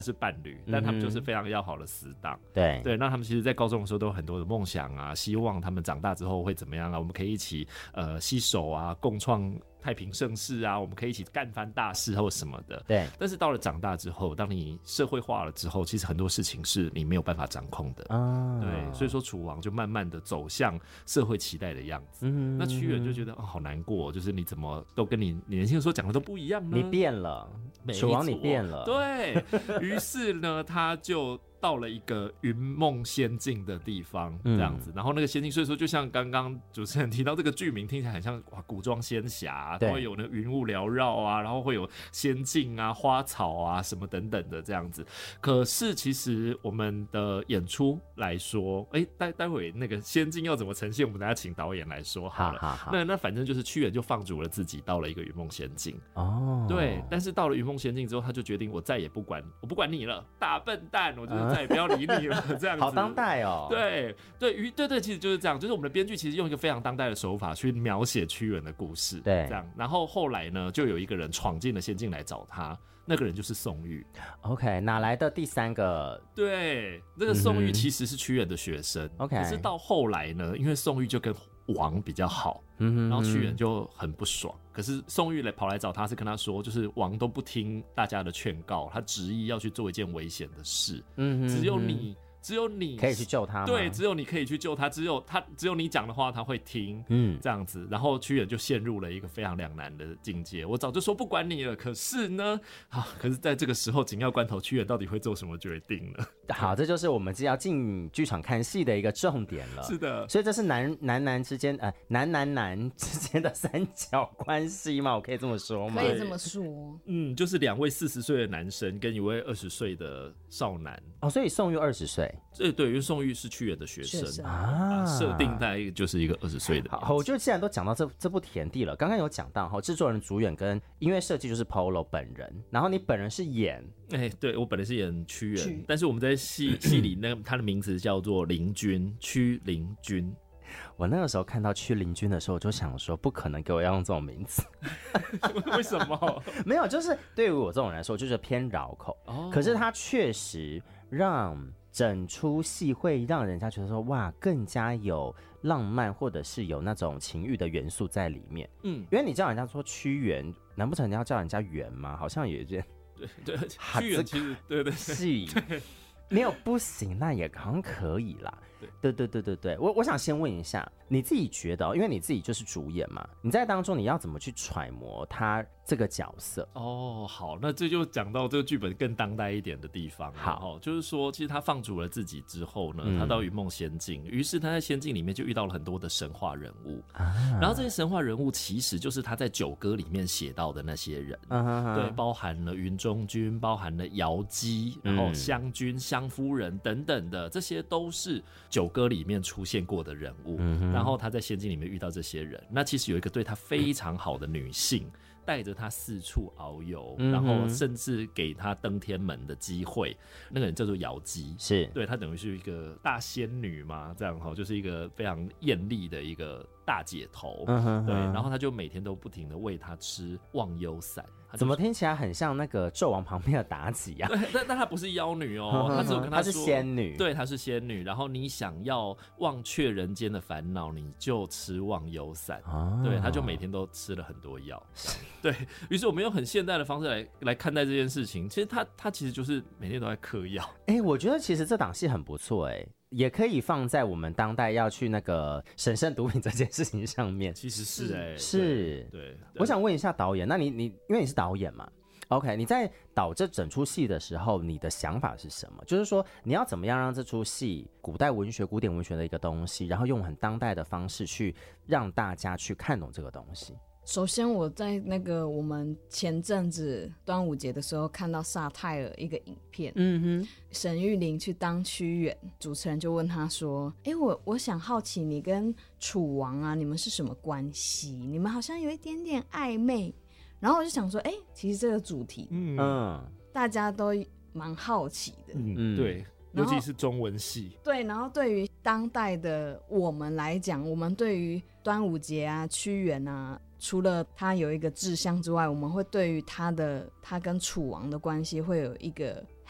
是伴侣，但他们就是非常要好的死党。 对， 那他们其实在高中的时候都有很多的梦想啊，希望他们长大之后会怎么样啊，我们可以一起携手啊，共创太平盛世啊，我们可以一起干翻大事或什么的。 对， 但是到了长大之后，当你社会化了之后，其实很多事情是你没有办法掌控的。对，所以说楚王就慢慢的走向社会期待的样子。那屈原就觉得好难过，就是你怎么都跟你年轻的时候讲的都不一样呢？ 你变了，楚王你变了。 对，于是呢，他就到了一个云梦仙境的地方，这样子。然后那个仙境，所以说就像刚刚主持人提到这个剧名，听起来很像古装仙侠，它会有那个云雾缭绕啊，然后会有仙境啊、花草啊什么等等的这样子。可是其实我们的演出来说，待会那个仙境要怎么呈现，我们等一下请导演来说好了。好，那反正就是屈原就放逐了自己，到了一个云梦仙境。对。但是到了云梦仙境之后，他就决定我再也不管你了，大笨蛋，我就是再也不要理你了，这样子。 好当代哦。 对，其实就是这样，就是我们的编剧其实用一个非常当代的手法去描写屈原的故事。 对， 这样。然后后来呢，就有一个人闯进了仙境来找他，那个人就是宋玉。 OK， 哪来的第三个？ 对，这个宋玉其实是屈原的学生。OK， 可是到后来呢，因为宋玉就跟王比较好，然后屈原就很不爽。可是宋玉跑来找他，是跟他说，就是王都不听大家的劝告，他执意要去做一件危险的事。只有你可以去救他吗？ 对，只有你可以去救他，只有你讲的话他会听，这样子。然后屈原就陷入了一个非常两难的境界。我早就说不管你了，可是呢，可是在这个时候紧要关头，屈原到底会做什么决定呢？ 好，这就是我们要进剧场看戏的一个重点了。 是的， 所以这是男之间男之间的三角关系吗？我可以这么说吗？ 可以这么说。 就是2位40岁的男生跟1位20岁的少男。 所以宋玉20岁。 对，因为宋玉是屈原的学生啊，设定大概就是一个20岁的。 好，我就既然都讲到这部田地了，刚刚有讲到制作人朱远跟音乐设计就是 Polo 本人，然后你本人是演， 对，我本人是演屈原，但是我们在戏里他的名字叫做灵君，屈灵君。 我那个时候看到屈灵君的时候，我就想说，不可能给我要用这种名字。 为什么？ 没有，就是对于我这种人来说，就是偏绕口。可是他确实让整出戏会让人家觉得说，哇，更加有浪漫，或者是有那种情欲的元素在里面。因为你叫人家说屈原，难不成你要叫人家圆吗？好像有一点对，屈原其实对戏没有不行，那也好像可以啦。对，我想先问一下，你自己觉得，因为你自己就是主演嘛，你在当中你要怎么去揣摩他这个角色？ 好，那这就讲到这个剧本更当代一点的地方。好，就是说，其实他放逐了自己之后呢，他到云梦仙境，于是他在仙境里面就遇到了很多的神话人物，然后这些神话人物其实就是他在九歌里面写到的那些人，对，包含了云中君，包含了瑶姬，然后湘君、湘夫人等等的，这些都是九歌里面出现过的人物。然后他在仙境里面遇到这些人，那其实有一个对他非常好的女性，带着他四处遨游，然后甚至给他登天门的机会。那个人叫做瑶姬， 是对，他等于是一个大仙女嘛，这样就是一个非常艳丽的一个大姐头。对，然后他就每天都不停的喂他吃忘忧散。 怎么听起来很像那个纣王旁边的妲己啊？ 但她不是妖女哦，她只有跟他说， 她是仙女。 对，她是仙女。然后你想要忘却人间的烦恼，你就吃忘忧散。对，她就每天都吃了很多药。对，于是我们用很现代的方式来看待这件事情。其实她其实就是每天都在嗑药。 我觉得其实这档戏很不错也可以放在我们当代要去那个审慎毒品这件事情上面。 其实是是。 对， 我想问一下导演，那你因为你是导演嘛 ，OK， 你在导这整出戏的时候，你的想法是什么？就是说你要怎么样让这出戏古代文学、古典文学的一个东西，然后用很当代的方式去让大家去看懂这个东西。 首先我在那个我们前阵子端午节的时候看到萨泰尔一个影片，沈玉琳去当屈原，主持人就问他说，我想好奇你跟楚王啊，你们是什么关系？你们好像有一点点暧昧。然后我就想说，其实这个主题大家都蛮好奇的。 对，尤其是中文系。 对，然后对于当代的我们来讲，我们对于端午节啊、屈原啊，除了他有一个志向之外，我们会对于他跟楚王的关系会有一个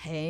嘿。